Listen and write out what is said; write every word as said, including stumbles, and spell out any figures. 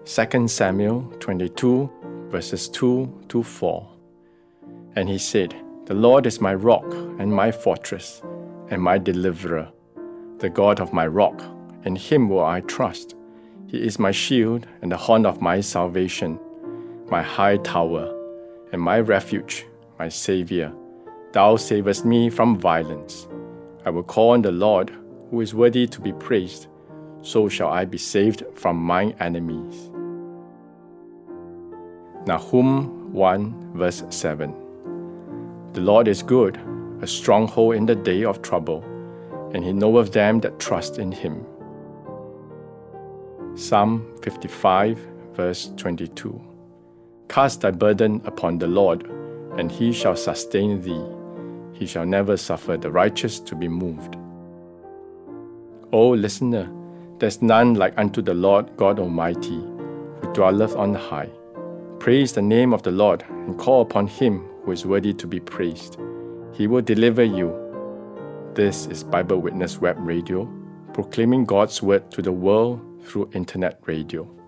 Second Samuel twenty-two, verses two to four. And he said, "The Lord is my rock and my fortress and my deliverer, the God of my rock, in him will I trust. He is my shield and the horn of my salvation, my high tower, and my refuge, my Saviour. Thou savest me from violence. I will call on the Lord, who is worthy to be praised. So shall I be saved from mine enemies." Nahum one, verse seven. The Lord is good, a stronghold in the day of trouble, and he knoweth them that trust in him. Psalm fifty-five, verse twenty-two. Cast thy burden upon the Lord, and he shall sustain thee. He shall never suffer the righteous to be moved. O listener, there is none like unto the Lord God Almighty, who dwelleth on high. Praise the name of the Lord, and call upon him who is worthy to be praised. He will deliver you. This is Bible Witness Web Radio, proclaiming God's word to the world through internet radio.